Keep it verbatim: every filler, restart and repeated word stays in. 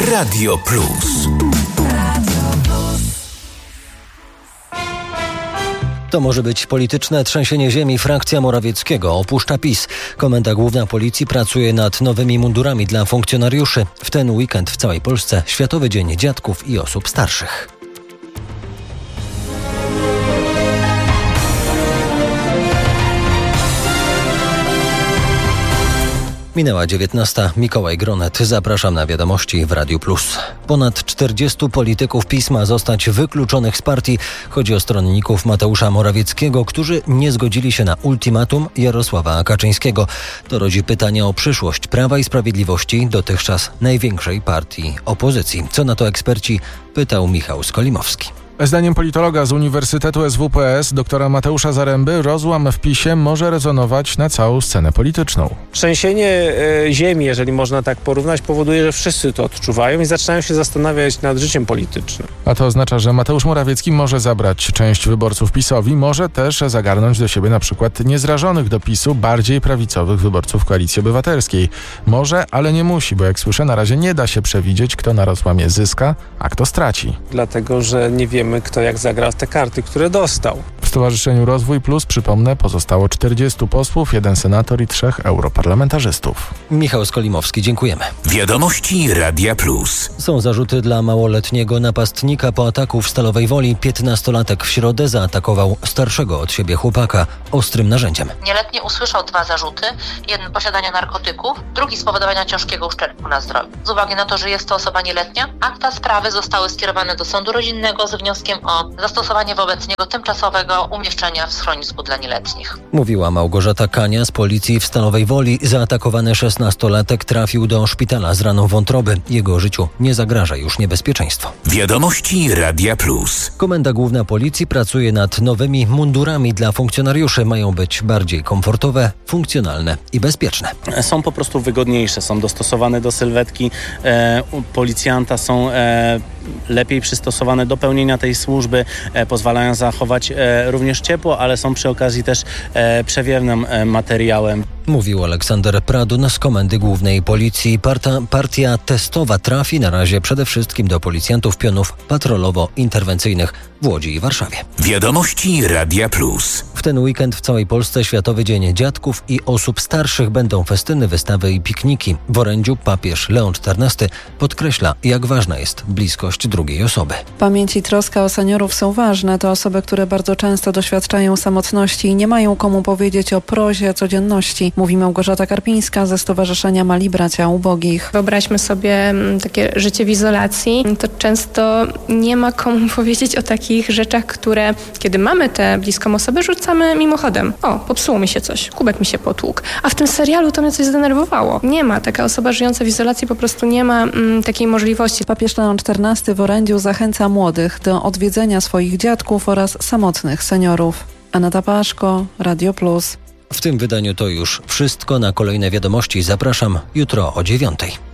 Radio Plus. To może być polityczne trzęsienie ziemi. Frakcja Morawieckiego opuszcza PiS. Komenda Główna Policji pracuje nad nowymi mundurami dla funkcjonariuszy. W ten weekend w całej Polsce Światowy Dzień Dziadków i Osób Starszych. Minęła dziewiętnasta. Mikołaj Gronet. Zapraszam na wiadomości w Radiu Plus. Ponad czterdziestu polityków PiS ma zostać wykluczonych z partii. Chodzi o stronników Mateusza Morawieckiego, którzy nie zgodzili się na ultimatum Jarosława Kaczyńskiego. To rodzi pytania o przyszłość Prawa i Sprawiedliwości, dotychczas największej partii opozycji. Co na to eksperci? Pytał Michał Skolimowski. Zdaniem politologa z Uniwersytetu S W P S, doktora Mateusza Zaręby, rozłam w PiSie może rezonować na całą scenę polityczną. Trzęsienie e, ziemi, jeżeli można tak porównać, powoduje, że wszyscy to odczuwają i zaczynają się zastanawiać nad życiem politycznym. A to oznacza, że Mateusz Morawiecki może zabrać część wyborców PiS-owi, może też zagarnąć do siebie na przykład niezrażonych do PiS-u, bardziej prawicowych wyborców Koalicji Obywatelskiej. Może, ale nie musi, bo jak słyszę, na razie nie da się przewidzieć, kto na rozłamie zyska, a kto straci. Dlatego, że nie wiemy, kto jak zagra w te karty, które dostał. W Stowarzyszeniu Rozwój Plus, przypomnę, pozostało czterdziestu posłów, jeden senator i trzech europarlamentarzystów. Michał Skolimowski, dziękujemy. Wiadomości Radia Plus. Są zarzuty dla małoletniego napastnika po ataku w Stalowej Woli. piętnastolatek w środę zaatakował starszego od siebie chłopaka ostrym narzędziem. Nieletni usłyszał dwa zarzuty. Jeden posiadania narkotyków, drugi spowodowania ciężkiego uszczerbku na zdrowiu. Z uwagi na to, że jest to osoba nieletnia, akta sprawy zostały skierowane do sądu rodzinnego z wnioskiem o zastosowanie wobec niego tymczasowego umieszczenia w schronisku dla nieletnich. Mówiła Małgorzata Kania z policji w Stalowej Woli. Zaatakowany szesnastolatek trafił do szpitala z raną wątroby. Jego życiu nie zagraża już niebezpieczeństwo. Wiadomości Radia Plus. Komenda Główna Policji pracuje nad nowymi mundurami dla funkcjonariuszy. Mają być bardziej komfortowe, funkcjonalne i bezpieczne. Są po prostu wygodniejsze, są dostosowane do sylwetki e, policjanta, są e, lepiej przystosowane do pełnienia tej służby, e, pozwalają zachować e, również ciepło, ale są przy okazji też e, przewiewnym e, materiałem. Mówił Aleksander Pradun z Komendy Głównej Policji. Parta, partia testowa trafi na razie przede wszystkim do policjantów pionów patrolowo-interwencyjnych w Łodzi i Warszawie. Wiadomości Radia Plus. W ten weekend w całej Polsce Światowy Dzień Dziadków i Osób Starszych. Będą festyny, wystawy i pikniki. W orędziu papież Leon czternasty podkreśla, jak ważna jest bliskość drugiej osoby. Pamięć i troska o seniorów są ważne. To osoby, które bardzo często doświadczają samotności i nie mają komu powiedzieć o prozie codzienności, mówi Małgorzata Karpińska ze Stowarzyszenia Mali Bracia Ubogich. Wyobraźmy sobie takie życie w izolacji. To często nie ma komu powiedzieć o takich rzeczach, które, kiedy mamy tę bliską osobę, rzucamy mimochodem. O, popsuło mi się coś, kubek mi się potłukł. A w tym serialu to mnie coś zdenerwowało. Nie ma. Taka osoba żyjąca w izolacji po prostu nie ma mm, takiej możliwości. Papież Leon czternasty w orędziu zachęca młodych do odwiedzenia swoich dziadków oraz samotnych seniorów. Aneta Paszko, Radio Plus. W tym wydaniu to już wszystko. Na kolejne wiadomości zapraszam jutro o dziewiątej.